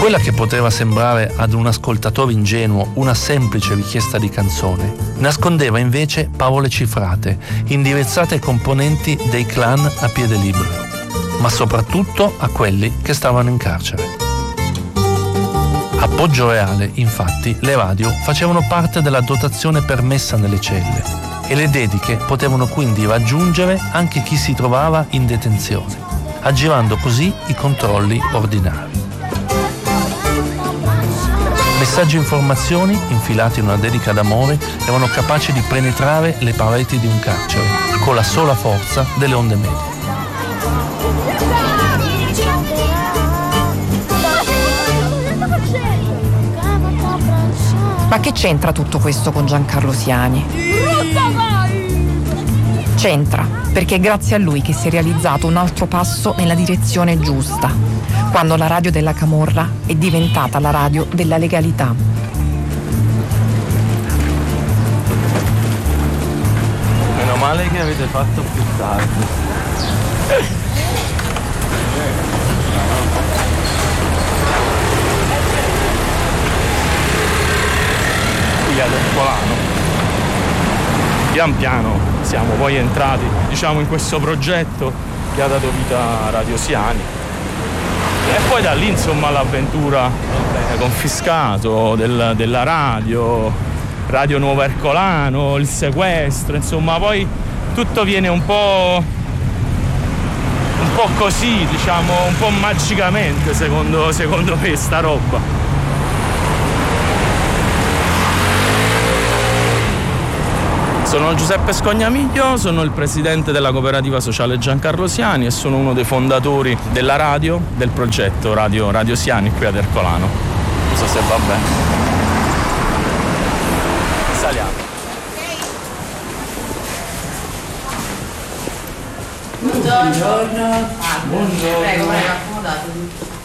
Quella che poteva sembrare ad un ascoltatore ingenuo una semplice richiesta di canzone, nascondeva invece parole cifrate, indirizzate ai componenti dei clan a piede libero, ma soprattutto a quelli che stavano in carcere. A Poggio Reale, infatti, le radio facevano parte della dotazione permessa nelle celle e le dediche potevano quindi raggiungere anche chi si trovava in detenzione, aggirando così i controlli ordinari. Messaggi e informazioni, infilati in una dedica d'amore, erano capaci di penetrare le pareti di un carcere con la sola forza delle onde medie. Ma che c'entra tutto questo con Giancarlo Siani? C'entra, perché è grazie a lui che si è realizzato un altro passo nella direzione giusta, quando la radio della camorra è diventata la radio della legalità. Meno male che avete fatto più tardi. Qui ad Ercolano. Pian piano siamo poi entrati, diciamo, in questo progetto che ha dato vita a Radio Siani. E poi da lì, insomma, l'avventura, confiscato della radio Nuovo Ercolano, il sequestro, insomma, poi tutto viene un po' così, diciamo, un po' magicamente, secondo me, sta roba. Sono Giuseppe Scognamiglio, sono il presidente della cooperativa sociale Giancarlo Siani e sono uno dei fondatori della radio, del progetto Radio Siani qui ad Ercolano. Non so se va bene. Saliamo. Buongiorno. Buongiorno. Prego, accomodatevi.